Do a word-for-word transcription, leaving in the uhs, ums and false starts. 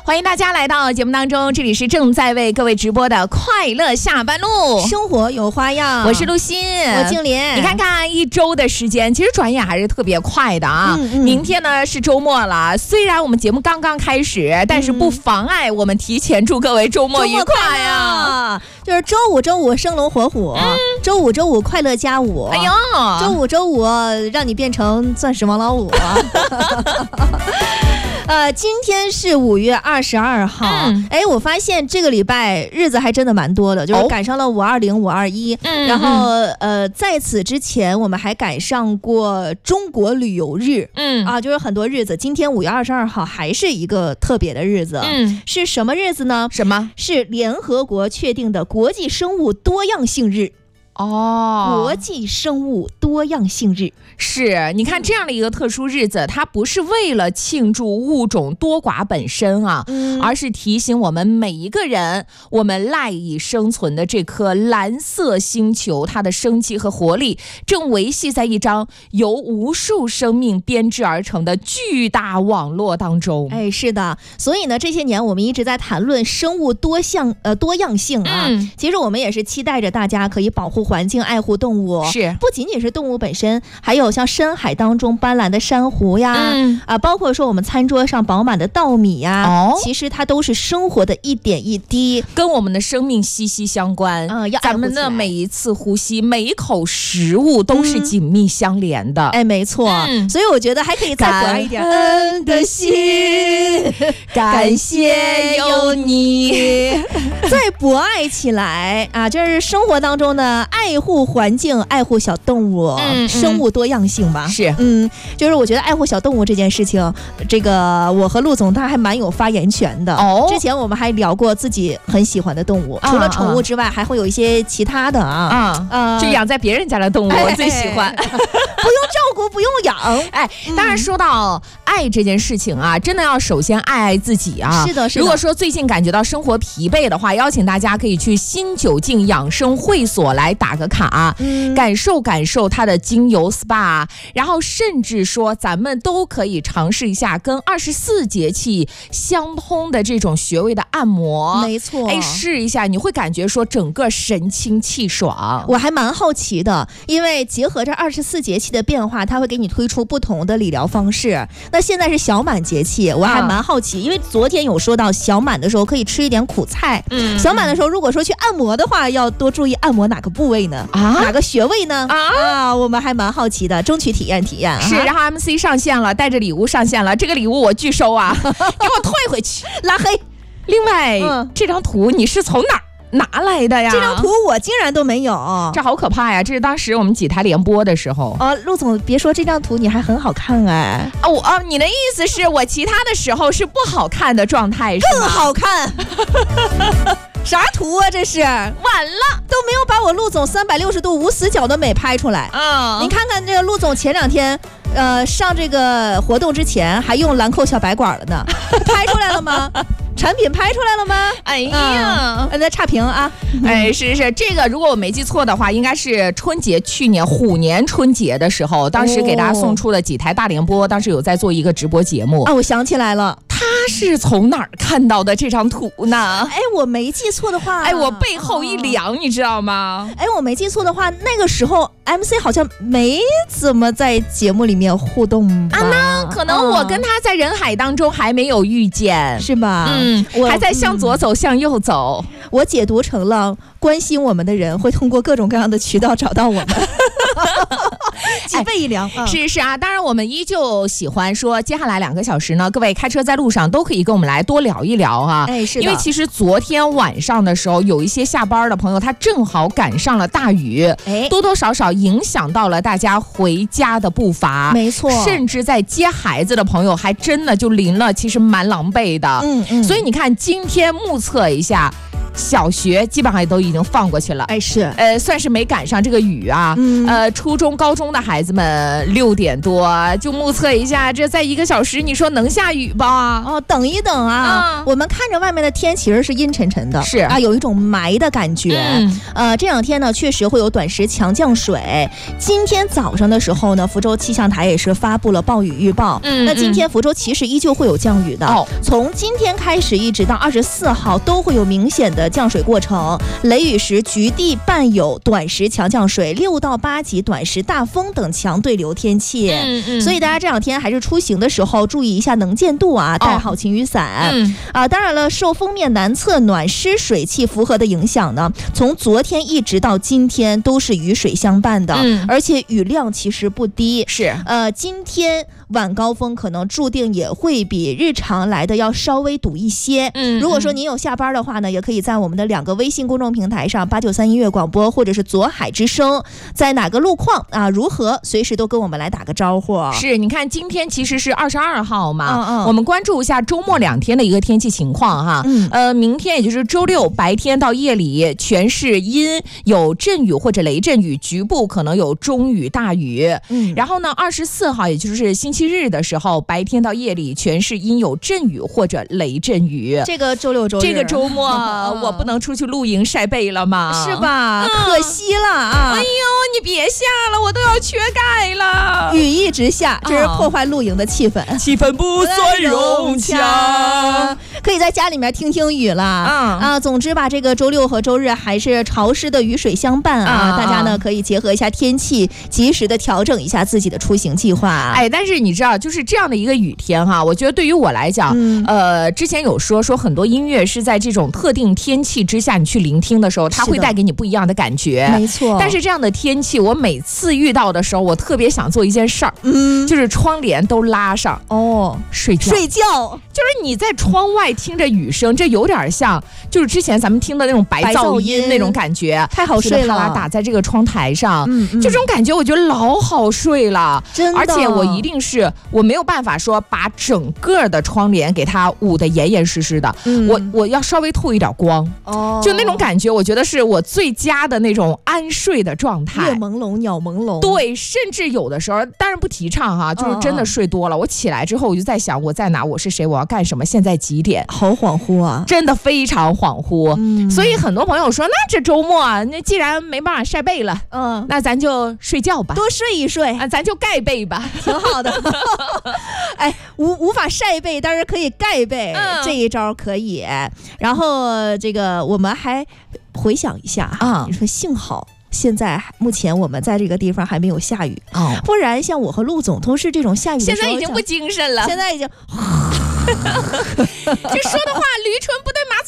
欢迎大家来到节目当中，这里是正在为各位直播的快乐下班路， 生活有花样。 我是陆欣， 我静莲。 你看看一周的时间，其实转眼还是特别快的啊。嗯嗯、明天呢是周末了，虽然我们节目刚刚开始，但是不妨碍我们提前祝各位周末愉快啊！ 就是周五周五生龙活虎，嗯、周五周五快乐加五， 哎呦， 周五周五让你变成钻石王老五。呃，今天是五月二十二号，嗯、哎，我发现这个礼拜日子还真的蛮多的，就是赶上了五二零、五二一，然后呃，在此之前我们还赶上过中国旅游日，嗯啊，就是很多日子。今天五月二十二号还是一个特别的日子，嗯，是什么日子呢？ 什么？ 是联合国确定的国际生物多样性日。哦，国际生物多样性日。 是，你看这样的一个特殊日子，它不是为了庆祝物种多寡本身啊，嗯、而是提醒我们每一个人，我们赖以生存的这颗蓝色星球，它的生机和活力正维系在一张由无数生命编织而成的巨大网络当中。 哎，是的，所以呢，这些年我们一直在谈论生物多项呃多样性啊。嗯、其实我们也是期待着大家可以保护环境、爱护动物， 是不仅仅是动物本身，还有像深海当中斑斓的珊瑚呀，嗯、啊，包括说我们餐桌上饱满的稻米呀，哦、其实它都是生活的一点一滴， 跟我们的生命息息相关。嗯，要咱们的每一次呼吸、每一口食物都是紧密相连的。 嗯、哎，没错。嗯、所以我觉得还可以再博爱一点。 感恩的心，感谢有你， 再博爱起来啊！就是生活当中呢，爱护环境，爱护小动物，嗯、生物多样性吧。 是， 嗯，就是我觉得爱护小动物这件事情，这个我和陆总他还蛮有发言权的。哦，之前我们还聊过自己很喜欢的动物，啊、除了宠物之外，啊、还会有一些其他的啊啊，呃、就养在别人家的动物，哎、我最喜欢， 不用照顾，不用养。 哎，当然说到爱这件事情啊，真的要首先爱爱自己啊。 是的，是的。 如果说最近感觉到生活疲惫的话，邀请大家可以去新九境养生会所来打个卡，嗯、感受感受它的精油 S P A， 然后甚至说咱们都可以尝试一下跟二十四节气相通的这种穴位的按摩。 没错， 哎，试一下你会感觉说整个神清气爽。 我还蛮好奇的，因为结合着二十四节气的变化，它会给你推出不同的理疗方式。那现在是小满节气，我还蛮好奇，啊、因为昨天有说到小满的时候可以吃一点苦菜。嗯，小满的时候如果说去按摩的话，要多注意按摩哪个部位呢？啊，哪个穴位呢？啊，啊我们还蛮好奇的，争取体验体验。 是，然后 M C 上线了，带着礼物上线了，这个礼物我拒收啊，给我退回去， 拉黑。 另外，嗯、这张图你是从哪儿拿来的呀？ 这张图我竟然都没有， 这好可怕呀！这是当时我们几台联播的时候。 呃，陆总别说，这张图你还很好看哎。 哦，我哦，你的意思是我其他的时候是不好看的状态，是吗？ 更好看。啥图啊？这是完了， 都没有把我陆总三百六十度无死角的美拍出来。嗯，你看看这个陆总前两天，呃，上这个活动之前还用兰蔻小白管了呢，拍出来了吗？产品拍出来了吗？ 哎呀， 在、嗯、差评啊！ 哎，是是，这个如果我没记错的话，应该是春节去年虎年春节的时候，当时给大家送出了几台大联播，当时有在做一个直播节目啊。我想起来了， 他是从哪儿看到的这张图呢？ 哎，我没记错的话， 哎，我背后一凉，哦、你知道吗？ 哎，我没记错的话，那个时候 M C 好像没怎么在节目里面互动吧？ 啊，那可能我跟他在人海当中还没有遇见， 是吧？ 嗯。嗯，还在向左走，嗯、向右走。 我解读成了关心我们的人会通过各种各样的渠道找到我们。脊背一凉、 哎嗯、是是啊，当然我们依旧喜欢说接下来两个小时呢，各位开车在路上都可以跟我们来多聊一聊啊。 哎，是的， 因为其实昨天晚上的时候，有一些下班的朋友他正好赶上了大雨，哎，多多少少影响到了大家回家的步伐。 没错， 甚至在接孩子的朋友还真的就淋了，其实蛮狼狈的。嗯嗯，所以你看今天目测一下小学基本上也都已经放过去了。 哎，是， 呃，算是没赶上这个雨啊。嗯、呃，初中、高中的孩子们六点多就目测一下，这在一个小时，你说能下雨吧？ 哦，等一等啊，嗯、我们看着外面的天其实是阴沉沉的， 是啊，有一种霾的感觉。嗯、呃，这两天呢，确实会有短时强降水。今天早上的时候呢，福州气象台也是发布了暴雨预报。嗯，那今天福州其实依旧会有降雨的。哦，从今天开始一直到二十四号都会有明显的降水过程，雷雨时局地伴有短时强降水，六到八级短时大风等强对流天气。嗯嗯，所以大家这两天还是出行的时候注意一下能见度啊，带好晴雨伞。哦嗯、啊，当然了，受锋面南侧暖湿水汽符合的影响呢，从昨天一直到今天都是雨水相伴的，嗯、而且雨量其实不低。 是， 呃，今天晚高峰可能注定也会比日常来的要稍微堵一些。嗯，如果说您有下班的话呢，也可以在我们的两个微信公众平台上，八九三音乐广播或者是左海之声，在哪个路况啊如何，随时都跟我们来打个招呼。 是，你看今天其实是二十二号嘛，嗯嗯，我们关注一下周末两天的一个天气情况哈。嗯，呃，明天也就是周六白天到夜里全是阴，有阵雨或者雷阵雨，局部可能有中雨大雨。嗯，然后呢，二十四号也就是星期日的时候，白天到夜里全是阴有阵雨或者雷阵雨。 这个周六周日， 这个周末我不能出去露营晒被了吗？ 是吧？嗯、可惜了啊！ 哎呦，你别下了，我都要缺钙了。 雨一直下，这是破坏露营的气氛， 啊、气氛不算融洽。 可以在家里面听听雨了。嗯啊，总之吧，这个周六和周日还是潮湿的雨水相伴啊。啊大家呢可以结合一下天气，及时的调整一下自己的出行计划。 哎，但是你知道，就是这样的一个雨天哈，我觉得对于我来讲，嗯、呃，之前有说说很多音乐是在这种特定天气之下，你去聆听的时候，它会带给你不一样的感觉。 没错。 但是这样的天气，我每次遇到的时候，我特别想做一件事儿，嗯，就是窗帘都拉上哦，睡觉。 睡觉， 就是你在窗外听着雨声，这有点像就是之前咱们听的那种白噪音那种感觉， 太好睡了。 打在这个窗台上，嗯嗯，这种感觉我觉得老好睡了， 真的。 而且我一定是我没有办法说把整个的窗帘给它捂得严严实实的，嗯、我我要稍微透一点光，哦，就那种感觉，我觉得是我最佳的那种安睡的状态。 月朦胧，鸟朦胧， 对，甚至有的时候，当然不提倡哈，就是真的睡多了，哦、我起来之后我就在想我在哪，我是谁，我要干什么，现在几点， 好恍惚啊， 真的非常恍惚。嗯、所以很多朋友说，那这周末啊，那既然没办法晒被了，嗯，那咱就睡觉吧， 多睡一睡啊，咱就盖被吧， 挺好的。哎，无无法晒被，但是可以盖被，嗯、这一招可以。然后这个我们还回想一下啊，你说幸好现在目前我们在这个地方还没有下雨，哦、不然像我和陆总都是这种下雨的时候， 现在已经不精神了， 现在已经。 这说的话驴唇不对马